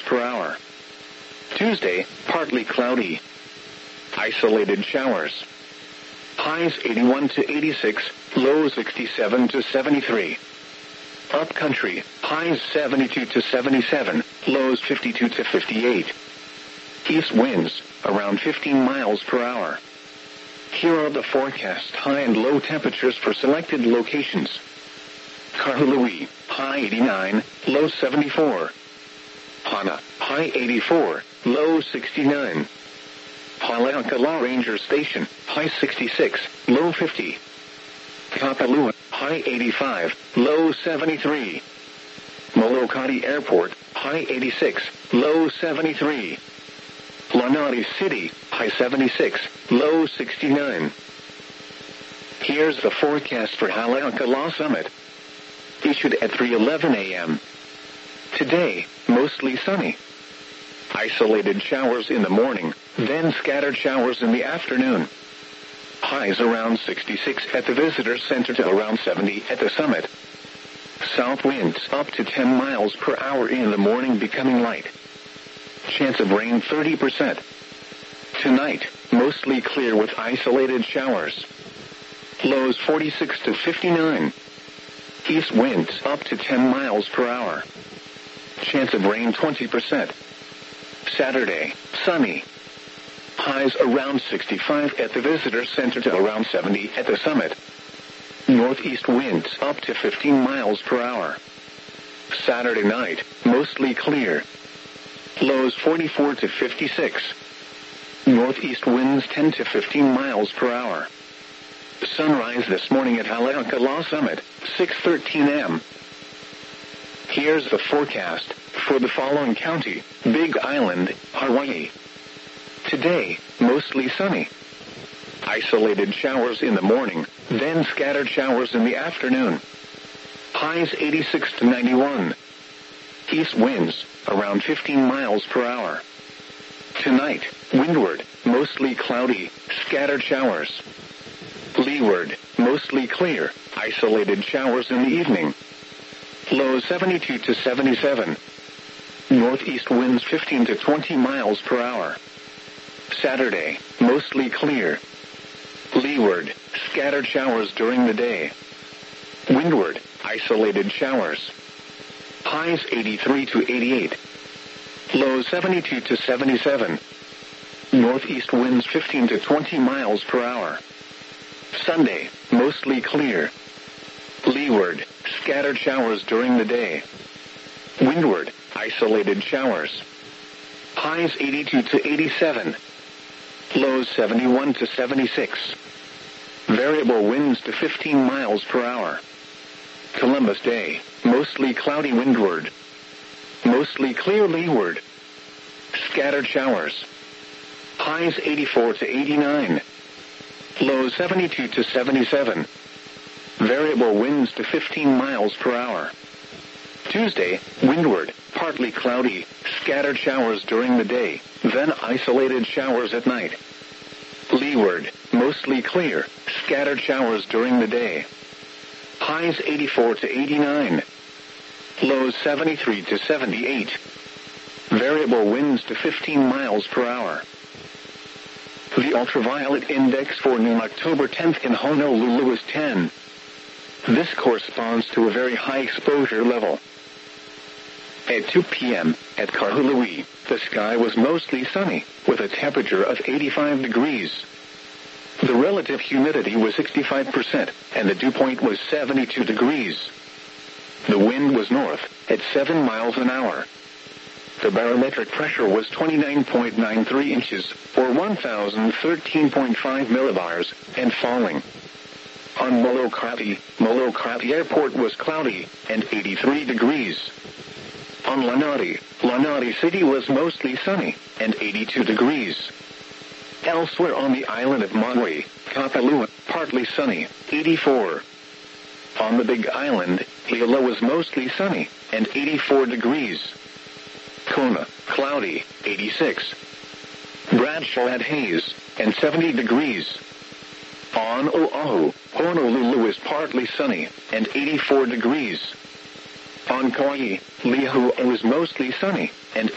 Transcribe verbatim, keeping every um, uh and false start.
per hour. Tuesday, partly cloudy. Isolated showers. Highs eighty-one to eighty-six, lows sixty-seven to seventy-three. Upcountry, highs seventy-two to seventy-seven, lows fifty-two to fifty-eight. East winds, around fifteen miles per hour. Here are the forecast high and low temperatures for selected locations. Kahului, high eighty-nine, low seventy-four. Hana, high eighty-four, low sixty-nine. Haleakala Ranger Station, high sixty-six, low fifty. Kapalua, high eighty-five, low seventy-three. Molokai Airport, high eighty-six, low seventy-three. Lanai City, high seventy-six, low sixty-nine. Here's the forecast for Haleakala Summit. Issued at three eleven a m Today, mostly sunny. Isolated showers in the morning, then scattered showers in the afternoon. Highs around sixty-six at the visitor center to around seventy at the summit. South winds up to ten miles per hour in the morning, becoming light. Chance of rain thirty percent. Tonight, mostly clear with isolated showers. Lows forty-six to fifty-nine. East winds up to ten miles per hour. Chance of rain twenty percent. Saturday, sunny. Highs around sixty-five at the visitor center to around seventy at the summit. Northeast winds up to fifteen miles per hour. Saturday night, mostly clear. Lows forty-four to fifty-six. Northeast winds ten to fifteen miles per hour. Sunrise this morning at Haleakala Summit, six thirteen a m Here's the forecast for the following county: Big Island, Hawaii. Today, mostly sunny. Isolated showers in the morning, then scattered showers in the afternoon. Highs eighty-six to ninety-one. East winds, around fifteen miles per hour. Tonight, windward, mostly cloudy, scattered showers. Leeward, mostly clear, isolated showers in the evening. Lows seventy-two to seventy-seven. Northeast winds fifteen to twenty miles per hour. Saturday, mostly clear. Leeward, scattered showers during the day. Windward, isolated showers. Highs eighty-three to eighty-eight. Lows seventy-two to seventy-seven. Northeast winds fifteen to twenty miles per hour. Sunday, mostly clear. Leeward, scattered showers during the day. Windward, isolated showers. Highs eighty-two to eighty-seven. Lows seventy-one to seventy-six. Variable winds to fifteen miles per hour. Columbus Day, mostly cloudy windward. Mostly clear leeward. Scattered showers. Highs eighty-four to eighty-nine. Lows seventy-two to seventy-seven. Variable winds to fifteen miles per hour. Tuesday, windward, partly cloudy, scattered showers during the day, then isolated showers at night. Leeward, mostly clear, scattered showers during the day. Highs eighty-four to eighty-nine. Lows seventy-three to seventy-eight. Variable winds to fifteen miles per hour. The ultraviolet index for noon October tenth in Honolulu is ten. This corresponds to a very high exposure level. At two p m at Kahului, the sky was mostly sunny, with a temperature of eighty-five degrees. The relative humidity was sixty-five percent, and the dew point was seventy-two degrees. The wind was north, at seven miles an hour. The barometric pressure was twenty-nine point nine three inches, or one thousand thirteen point five millibars, and falling. On Molokai, Molokai Airport was cloudy, and eighty-three degrees. On Lanai, Lanai City was mostly sunny, and eighty-two degrees. Elsewhere on the island of Maui, Kapalua, partly sunny, eighty-four. On the Big Island, Hilo was mostly sunny, and eighty-four degrees. Kona, cloudy, eighty-six. Bradshaw had haze, and seventy degrees. On Oahu, Honolulu is partly sunny, and eighty-four degrees. On Kauai, Leahu was mostly sunny, and